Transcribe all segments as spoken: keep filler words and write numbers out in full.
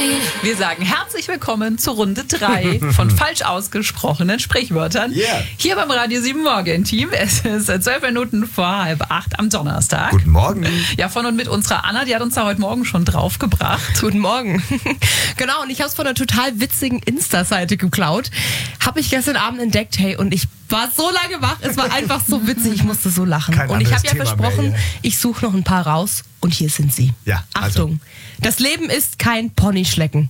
Wir sagen herzlich willkommen zur Runde drei von falsch ausgesprochenen Sprichwörtern. Yeah. Hier beim Radio sieben Morgen-Team. Es ist zwölf Minuten vor halb acht am Donnerstag. Guten Morgen. Ja, von und mit unserer Anna, die hat uns da heute Morgen schon draufgebracht. Guten Morgen. Genau, und ich habe es von einer total witzigen Insta-Seite geklaut. Habe ich gestern Abend entdeckt, hey, und ich war so lange wach. Es war einfach so witzig, ich musste so lachen. Kein und ich habe ja anderes Thema versprochen, mehr, ja. ich suche noch ein paar raus und hier sind sie. Ja, also. Achtung, das Leben ist kein Ponyschlecken.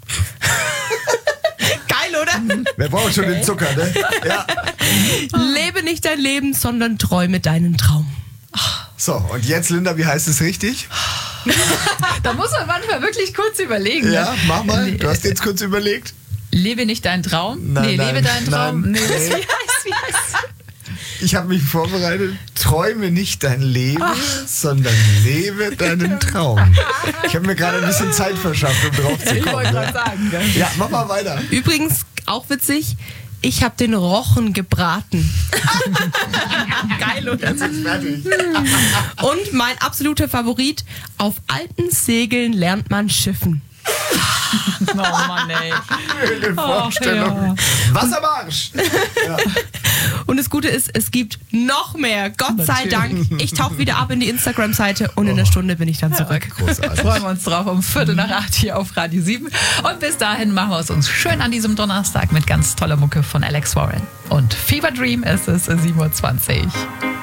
Geil, oder? Wir brauchen schon den Zucker, ne? Ja. Lebe nicht dein Leben, sondern träume deinen Traum. So, und jetzt, Linda, wie heißt es richtig? Da muss man manchmal wirklich kurz überlegen. Ja, ne? mach mal. Du hast jetzt kurz überlegt. Lebe nicht deinen Traum? Nein, nee, nein, lebe deinen Traum. nein, nee, nee. Wie heißt, wie heißt? Ich habe mich vorbereitet. Träume nicht dein Leben, Ach. sondern lebe deinen Traum. Ich habe mir gerade ein bisschen Zeit verschafft, um drauf zu Ich kommen. wollte gerade Ne? sagen. Gell? Ja, mach mal weiter. Übrigens, auch witzig, ich habe den Rochen gebraten. Geil, oder? Jetzt ist fertig. Und mein absoluter Favorit, auf alten Segeln lernt man schiffen. Oh Mann, ey. Schöne Vorstellung. Wassermarsch. Ja. Und das Gute ist, es gibt noch mehr. Gott sei Natürlich. Dank. Ich tauche wieder ab in die Instagram-Seite und in einer Stunde bin ich dann zurück. Großartig. Freuen wir uns drauf um Viertel nach acht hier auf Radio sieben. Und bis dahin machen wir es uns schön an diesem Donnerstag mit ganz toller Mucke von Alex Warren. Und Fever Dream ist es sieben Uhr zwanzig.